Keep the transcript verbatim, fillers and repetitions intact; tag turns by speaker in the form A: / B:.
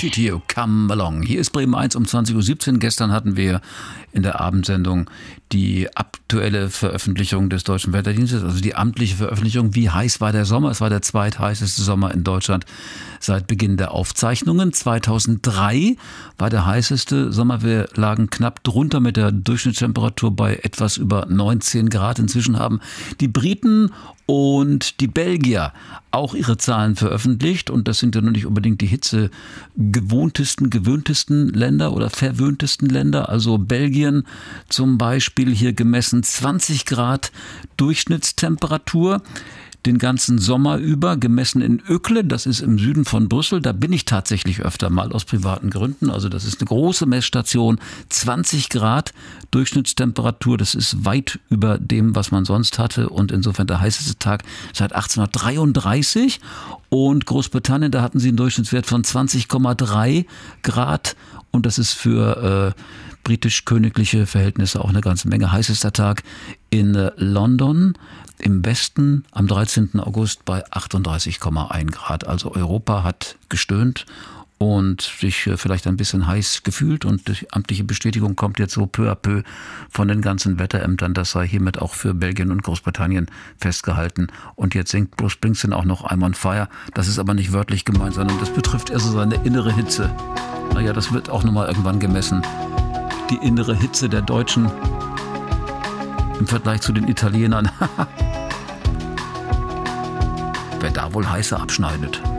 A: T T O, Come Along. Hier ist Bremen eins um zwanzig Uhr siebzehn. Gestern hatten wir in der Abendsendung die aktuelle Veröffentlichung des Deutschen Wetterdienstes, also die amtliche Veröffentlichung. Wie heiß war der Sommer? Es war der zweitheißeste Sommer in Deutschland seit Beginn der Aufzeichnungen. zweitausenddrei war der heißeste Sommer. Wir lagen knapp drunter mit der Durchschnittstemperatur bei etwas über neunzehn Grad. Inzwischen haben die Briten und die Belgier auch ihre Zahlen veröffentlicht. Und das sind ja nur nicht unbedingt die hitzegewohntesten, gewöhntesten Länder oder verwöhntesten Länder. Also Belgien zum Beispiel hier gemessen zwanzig Grad Durchschnittstemperatur. Den ganzen Sommer über, gemessen in Uccle, das ist im Süden von Brüssel. Da bin ich tatsächlich öfter mal aus privaten Gründen. Also das ist eine große Messstation, zwanzig Grad Durchschnittstemperatur. Das ist weit über dem, was man sonst hatte. Und insofern der heißeste Tag seit achtzehnhundertdreiunddreißig. Und Großbritannien, da hatten sie einen Durchschnittswert von zwanzig Komma drei Grad. Und das ist für äh, britisch-königliche Verhältnisse auch eine ganze Menge. Heißester Tag in äh, London im Westen am dreizehnten August bei achtunddreißig Komma eins Grad. Also Europa hat gestöhnt und sich äh, vielleicht ein bisschen heiß gefühlt. Und die amtliche Bestätigung kommt jetzt so peu à peu von den ganzen Wetterämtern. Das sei hiermit auch für Belgien und Großbritannien festgehalten. Und jetzt singt Bruce Springsteen auch noch I'm on Fire. Das ist aber nicht wörtlich gemeint, sondern das betrifft eher so seine innere Hitze. Naja, das wird auch nochmal irgendwann gemessen. Die innere Hitze der Deutschen im Vergleich zu den Italienern. Wer da wohl heißer abschneidet.